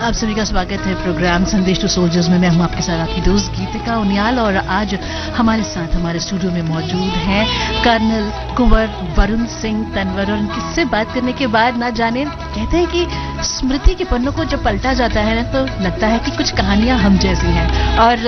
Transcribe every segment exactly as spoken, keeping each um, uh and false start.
आप सभी का स्वागत है प्रोग्राम संदेश टू सोल्जर्स में। मैं हूं आपके साथ आपकी दोस्त गीतिका उनियाल और आज हमारे साथ हमारे स्टूडियो में मौजूद हैं कर्नल कुंवर वरुण सिंह तंवर। और इनसे बात करने के बाद ना जाने कहते हैं कि स्मृति के पन्नों को जब पलटा जाता है ना तो लगता है कि कुछ कहानियां हम जैसी हैं। और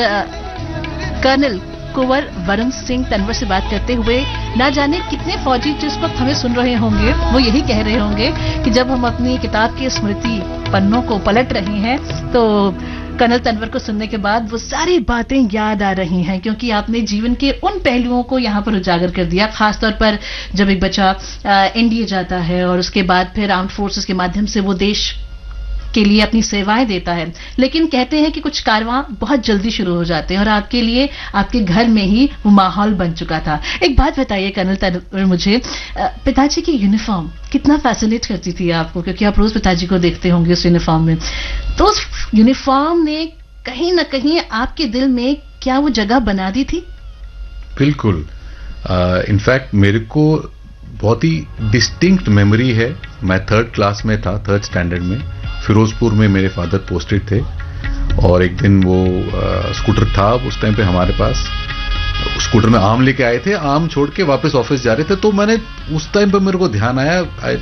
कर्नल कुंवर वरुण सिंह तंवर से बात करते हुए ना जाने कितने फौजी जिस वक्त हमें सुन रहे होंगे वो यही कह रहे होंगे कि जब हम अपनी किताब के स्मृति पन्नों को पलट रहे हैं तो कर्नल तंवर को सुनने के बाद वो सारी बातें याद आ रही हैं, क्योंकि आपने जीवन के उन पहलुओं को यहाँ पर उजागर कर दिया। खासतौर पर जब एक बच्चा एनडीए जाता है और उसके बाद फिर आर्म्ड फोर्सेस के माध्यम से वो देश के लिए अपनी सेवाएं देता है, लेकिन कहते हैं कि कुछ कारवां बहुत जल्दी शुरू हो जाते हैं और आपके लिए आपके घर में ही वो माहौल बन चुका था। एक बात बताइए कर्नल तंवर मुझे, पिताजी की यूनिफॉर्म कितना फैसिनेट करती थी आपको, क्योंकि आप रोज पिताजी को देखते होंगे उस यूनिफॉर्म में, तो उस यूनिफॉर्म ने कहीं ना कहीं आपके दिल में क्या वो जगह बना दी थी? बिल्कुल। इनफैक्ट मेरे को बहुत ही डिस्टिंक्ट मेमोरी है। मैं थर्ड क्लास में था, थर्ड स्टैंडर्ड में, फिरोजपुर में मेरे फादर पोस्टेड थे और एक दिन वो आ, स्कूटर था उस टाइम पे हमारे पास। स्कूटर में आम लेके आए थे, आम छोड़ के वापस ऑफिस जा रहे थे, तो मैंने उस टाइम पे मेरे को ध्यान आया,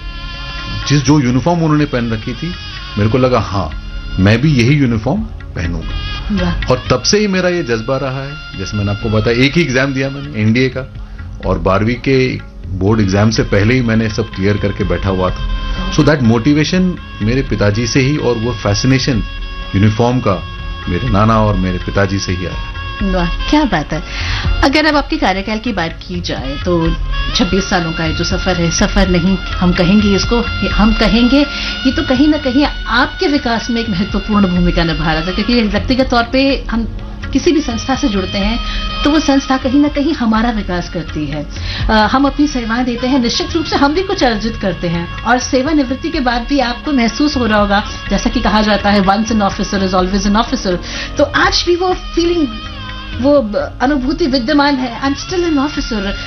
जिस जो यूनिफॉर्म उन्होंने पहन रखी थी मेरे को लगा हाँ मैं भी यही यूनिफॉर्म पहनूंगा। और तब से ही मेरा ये जज्बा रहा है। जैसे मैंने आपको बताया, एक ही एग्जाम दिया मैंने एनडीए का और बारहवीं के बोर्ड एग्जाम से पहले ही मैंने सब क्लियर करके बैठा हुआ था। सो दैट मोटिवेशन मेरे पिताजी से ही और वो फैसिनेशन यूनिफॉर्म का मेरे नाना और मेरे पिताजी से ही आया। वाह, क्या बात है। अगर अब आपके कार्यकाल की बात की जाए तो छब्बीस सालों का ये जो सफर है, सफर नहीं हम कहेंगे इसको, हम कहेंगे ये तो कहीं ना कहीं आपके विकास में एक महत्वपूर्ण भूमिका निभा रहा था, क्योंकि व्यक्तिगत तौर पे हम किसी भी संस्था से जुड़ते हैं तो वो संस्था कहीं ना कहीं हमारा विकास करती है। आ, हम अपनी सेवाएं देते हैं, निश्चित रूप से हम भी कुछ अर्जित करते हैं और सेवानिवृत्ति के बाद भी आपको महसूस हो रहा होगा, जैसा कि कहा जाता है once an officer is always an officer, तो आज भी वो फीलिंग, वो अनुभूति विद्यमान है, I am still an officer.